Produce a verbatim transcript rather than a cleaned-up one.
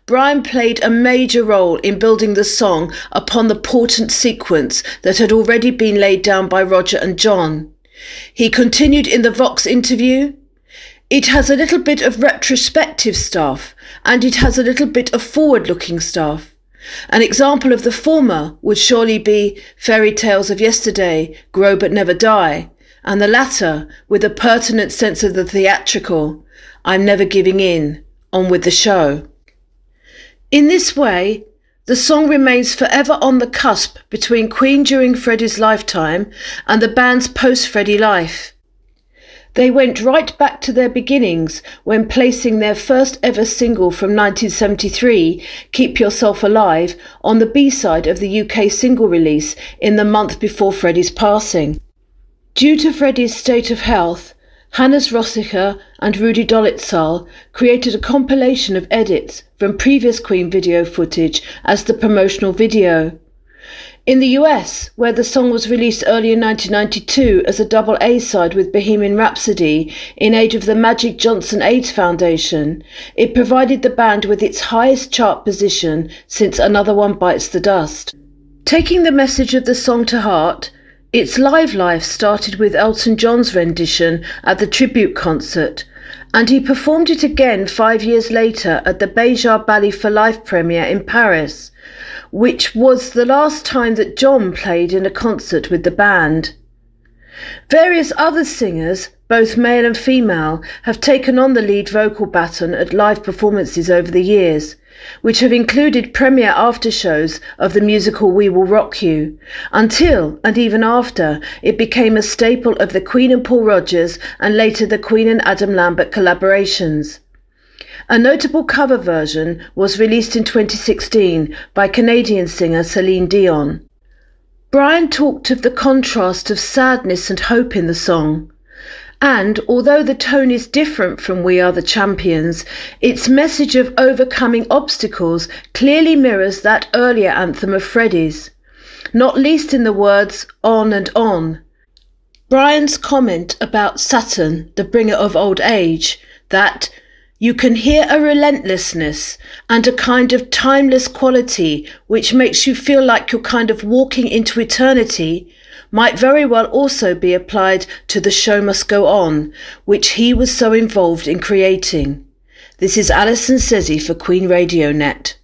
Brian played a major role in building the song upon the portent sequence that had already been laid down by Roger and John. He continued in the Vox interview, "It has a little bit of retrospective stuff, and it has a little bit of forward-looking stuff. An example of the former would surely be Fairy Tales of Yesterday, Grow But Never Die, and the latter, with a pertinent sense of the theatrical, I'm Never Giving In, on with the show." In this way, the song remains forever on the cusp between Queen during Freddie's lifetime and the band's post-Freddie life. They went right back to their beginnings when placing their first ever single from nineteen seventy-three, Keep Yourself Alive, on the B-side of the U K single release in the month before Freddie's passing. Due to Freddie's state of health, Hannes Rossicher and Rudi Dolezal created a compilation of edits from previous Queen video footage as the promotional video. In the U S, where the song was released early in nineteen ninety-two as a double A-side with Bohemian Rhapsody in aid of the Magic Johnson AIDS Foundation, it provided the band with its highest chart position since Another One Bites the Dust. Taking the message of the song to heart, its live life started with Elton John's rendition at the tribute concert, and he performed it again five years later at the Béjar Ballet for Life premiere in Paris, which was the last time that John played in a concert with the band. Various other singers, both male and female, have taken on the lead vocal baton at live performances over the years, which have included premiere aftershows of the musical We Will Rock You, until, and even after, it became a staple of the Queen and Paul Rodgers and later the Queen and Adam Lambert collaborations. A notable cover version was released in twenty sixteen by Canadian singer Celine Dion. Brian talked of the contrast of sadness and hope in the song, and although the tone is different from We Are the Champions, its message of overcoming obstacles clearly mirrors that earlier anthem of Freddie's, not least in the words "on and on." Brian's comment about Saturn, the bringer of old age, that you can hear a relentlessness and a kind of timeless quality which makes you feel like you're kind of walking into eternity, might very well also be applied to The Show Must Go On, which he was so involved in creating. This is Alison Sezzi for Queen Radio Net.